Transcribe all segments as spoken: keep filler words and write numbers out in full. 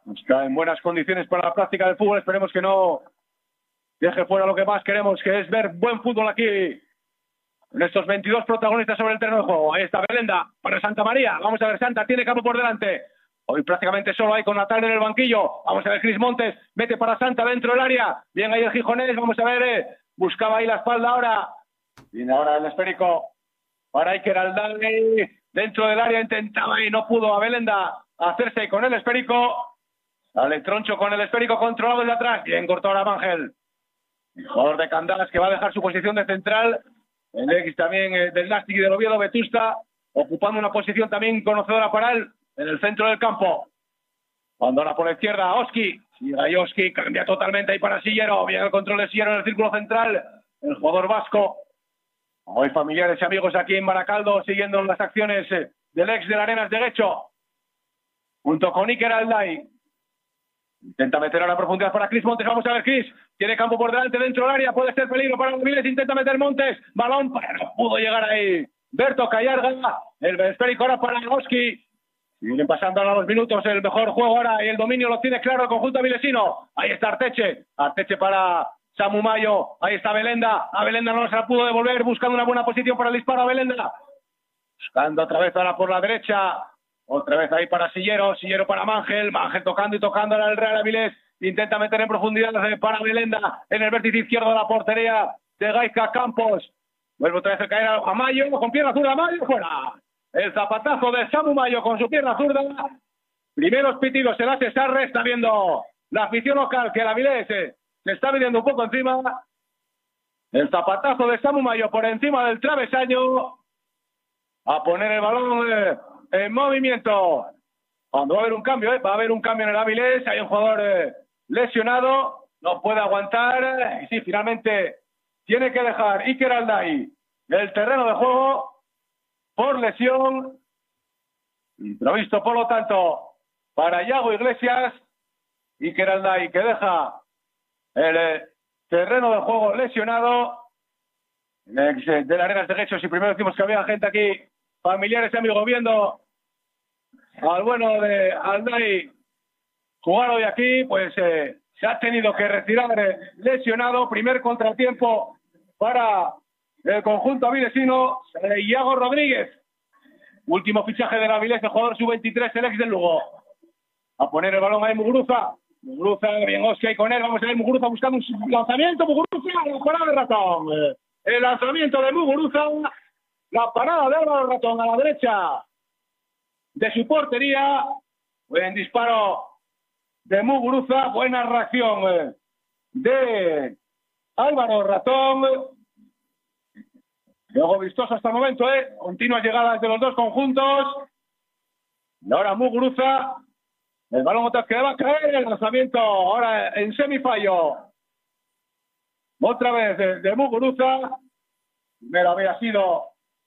Está en buenas condiciones para la práctica del fútbol. Esperemos que no deje fuera lo que más queremos, que es ver buen fútbol aquí. En estos veintidós protagonistas sobre el terreno de juego. Ahí está Belenda para Santa María. Vamos a ver, Santa tiene campo por delante. Hoy prácticamente solo hay con Natal en el banquillo. Vamos a ver, Cris Montes mete para Santa dentro del área. Bien ahí el gijonés. Vamos a ver, eh. buscaba ahí la espalda ahora. Viene ahora el esférico para Iker Aldani. Dentro del área intentaba y no pudo a Belenda hacerse con el esférico. Sale Troncho con el esférico controlado desde atrás. Bien cortó ahora Mangel. El jugador de Candás que va a dejar su posición de central. El ex también eh, del Nastic y del Oviedo, Vetusta, ocupando una posición también conocedora para él en el centro del campo. Cuando ahora por la izquierda, Oski. Sigue ahí Oski, cambia totalmente ahí para Sillero. Bien el control de Sillero en el círculo central. El jugador vasco. Hoy familiares y amigos aquí en Baracaldo siguiendo las acciones eh, del ex de la Arenas de Guecho. Junto con Iker Aldai. Intenta meter ahora profundidad para Cris Montes. Vamos a ver, Cris. Tiene campo por delante dentro del área. Puede ser peligro para Miles. Intenta meter Montes. Balón, pero no pudo llegar ahí. Berto Callarga. El esférico ahora para Oski. Siguen pasando ahora los minutos. El mejor juego ahora y el dominio lo tiene claro el conjunto milesino. Ahí está Arteche. Arteche para Samu Mayo. Ahí está Belenda. A Belenda no se la pudo devolver. Buscando una buena posición para el disparo a Belenda. Buscando otra vez ahora por la derecha. Otra vez ahí para Sillero, Sillero para Mangel, Mangel tocando y tocando ahora el Real Avilés, intenta meter en profundidad para Belenda, en el vértice izquierdo de la portería de Gaizka Campos, vuelve otra vez a caer a Mayo, con pierna zurda, Mayo fuera, el zapatazo de Samu Mayo con su pierna zurda, primeros pitidos en la Cesarre, está viendo la afición local que el Avilés se, se está viniendo un poco encima, el zapatazo de Samu Mayo por encima del travesaño, a poner el balón eh, en movimiento. Cuando va a haber un cambio, ¿eh? va a haber un cambio en el Avilés. Hay un jugador eh, lesionado, no puede aguantar. Y sí, finalmente tiene que dejar Iker Aldai el terreno de juego por lesión. Improvisto, por lo tanto, para Iago Iglesias. Iker Aldai que deja el eh, terreno de juego lesionado. El ex eh, de la Arenas de Guecho. Si primero decimos que había gente aquí, familiares y amigos, viendo al bueno de Aldai jugar hoy aquí, pues eh, se ha tenido que retirar eh, lesionado. Primer contratiempo para el conjunto avilesino. eh, Iago Rodríguez, último fichaje del Avilés, el jugador sub veintitrés, el ex del Lugo. A poner el balón ahí Muguruza. Muguruza, bien Oski con él. Vamos a ver Muguruza buscando un lanzamiento. Muguruza, la parada de Ratón. Eh, el lanzamiento de Muguruza. La parada de Álvaro Ratón a la derecha de su portería. Buen disparo de Muguruza. Buena reacción eh, de Álvaro Ratón. Luego vistoso hasta el momento, ¿eh? Continuas llegadas de los dos conjuntos. Y ahora Muguruza. El balón otra vez que va a caer. El lanzamiento ahora en semifallo. Otra vez de, de Muguruza. Primero había sido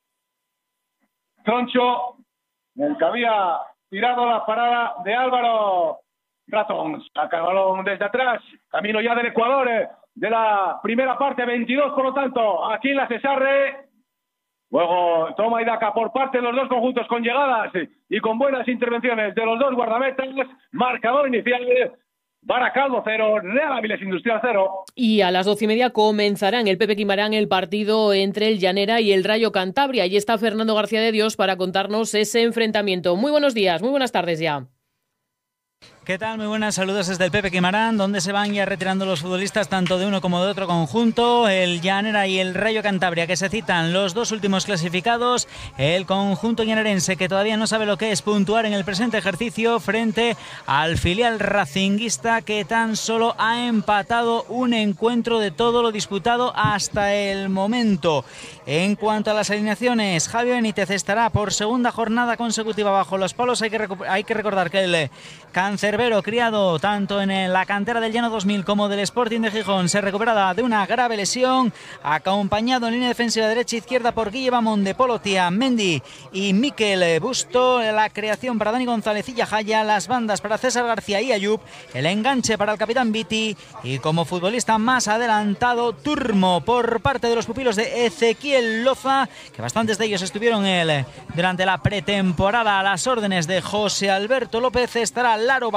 Troncho, el que había tirado la parada de Álvaro Ratón. Saca el balón desde atrás, camino ya del Ecuador, eh, de la primera parte, veintidós por lo tanto, aquí en la Cesarre. Luego toma y daca por parte de los dos conjuntos con llegadas y con buenas intervenciones de los dos guardametas. Marcador inicial, Baracaldo cero, Real Avilés Industrial cero. Y a las doce y media comenzará en el Pepe Quimarán el partido entre el Llanera y el Rayo Cantabria. Allí está Fernando García de Dios para contarnos ese enfrentamiento. Muy buenos días, muy buenas tardes ya. ¿Qué tal? Muy buenas, saludos desde el Pepe Quimarán, donde se van ya retirando los futbolistas tanto de uno como de otro conjunto. El Llanera y el Rayo Cantabria, que se citan los dos últimos clasificados. El conjunto llanerense, que todavía no sabe lo que es puntuar en el presente ejercicio, frente al filial racinguista, que tan solo ha empatado un encuentro de todo lo disputado hasta el momento. En cuanto a las alineaciones, Javi Benítez estará por segunda jornada consecutiva bajo los palos. Hay que, recu- hay que recordar que el cancerbero, criado tanto en la cantera del Llano dos mil como del Sporting de Gijón, se recuperada de una grave lesión, acompañado en línea defensiva derecha e izquierda por Guille Bamón, de Polotia, Mendy y Miquel Busto. La creación para Dani González y Yajaya, las bandas para César García y Ayub, el enganche para el capitán Viti y como futbolista más adelantado Turmo por parte de los pupilos de Ezequiel Loza, que bastantes de ellos estuvieron el, durante la pretemporada a las órdenes de José Alberto López. Estará Laro